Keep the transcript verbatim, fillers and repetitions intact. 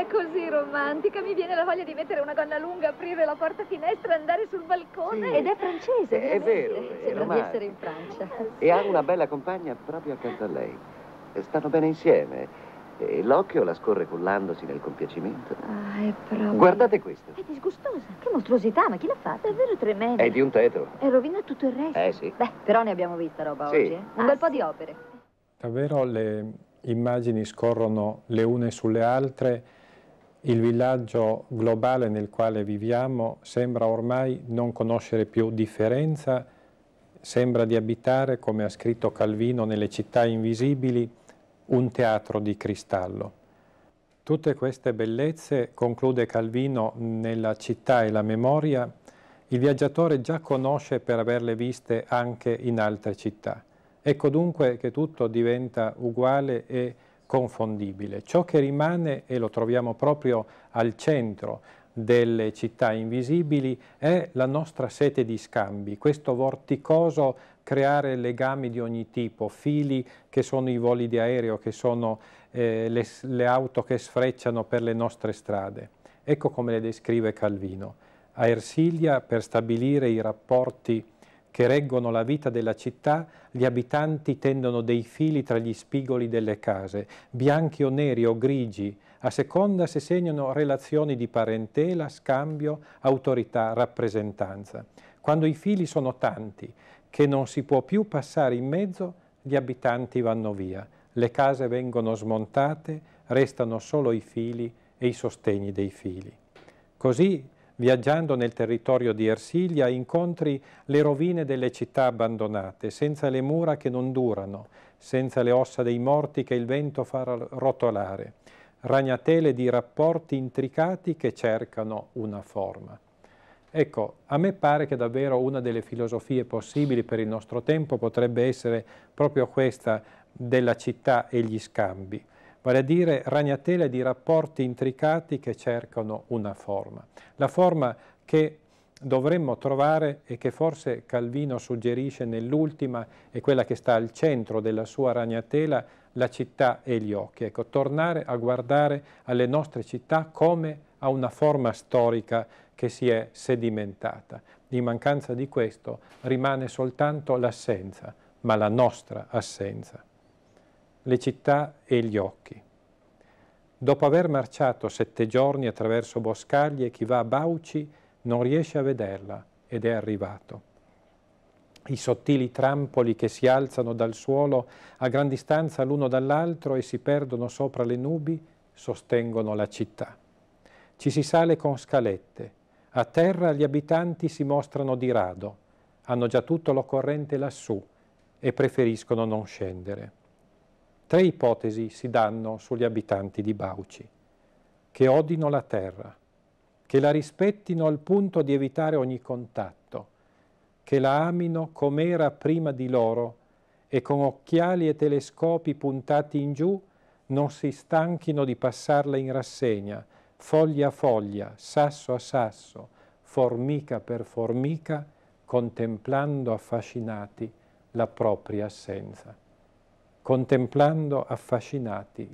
è così romantica, mi viene la voglia di mettere una gonna lunga, aprire la porta finestra e andare sul balcone. Sì. Ed è francese, È, è vero, è Sembra di romantico. essere in Francia. E ha una bella compagna proprio accanto a lei. Stanno bene insieme. E l'occhio la scorre cullandosi nel compiacimento. Ah, è proprio... Guardate questo. È disgustosa. Che mostruosità, ma chi l'ha fatta? È vero tremendo. È di un tetro. E rovina tutto il resto. Eh, sì. Beh, però ne abbiamo vista roba Sì. oggi, eh? Un Ah, bel po' sì. di opere. Davvero le immagini scorrono le une sulle altre. Il villaggio globale nel quale viviamo sembra ormai non conoscere più differenza, sembra di abitare, come ha scritto Calvino nelle città invisibili, un teatro di cristallo. Tutte queste bellezze, conclude Calvino, nella città e la memoria, il viaggiatore già conosce per averle viste anche in altre città. Ecco dunque che tutto diventa uguale e confondibile. Ciò che rimane, e lo troviamo proprio al centro delle città invisibili, è la nostra sete di scambi, questo vorticoso creare legami di ogni tipo, fili che sono i voli di aereo, che sono eh, le, le auto che sfrecciano per le nostre strade. Ecco come le descrive Calvino. A Ersilia, per stabilire i rapporti che reggono la vita della città, gli abitanti tendono dei fili tra gli spigoli delle case, bianchi o neri o grigi, a seconda se segnano relazioni di parentela, scambio, autorità, rappresentanza. Quando i fili sono tanti, che non si può più passare in mezzo, gli abitanti vanno via, le case vengono smontate, restano solo i fili e i sostegni dei fili. Così, viaggiando nel territorio di Ersilia, incontri le rovine delle città abbandonate, senza le mura che non durano, senza le ossa dei morti che il vento fa rotolare, ragnatele di rapporti intricati che cercano una forma. Ecco, a me pare che davvero una delle filosofie possibili per il nostro tempo potrebbe essere proprio questa della città e gli scambi, vale a dire ragnatele di rapporti intricati che cercano una forma. La forma che dovremmo trovare e che forse Calvino suggerisce nell'ultima è quella che sta al centro della sua ragnatela, la città e gli occhi. Ecco, tornare a guardare alle nostre città come a una forma storica che si è sedimentata. In mancanza di questo rimane soltanto l'assenza, ma la nostra assenza. Le città e gli occhi. Dopo aver marciato sette giorni attraverso boscaglie, chi va a Bauci non riesce a vederla ed è arrivato. I sottili trampoli che si alzano dal suolo a gran distanza l'uno dall'altro e si perdono sopra le nubi sostengono la città. Ci si sale con scalette. A terra gli abitanti si mostrano di rado, hanno già tutto l'occorrente lassù e preferiscono non scendere. Tre ipotesi si danno sugli abitanti di Bauci: che odino la terra, che la rispettino al punto di evitare ogni contatto, che la amino com'era prima di loro e con occhiali e telescopi puntati in giù non si stanchino di passarla in rassegna, foglia a foglia, sasso a sasso, formica per formica, contemplando affascinati la propria assenza. Contemplando affascinati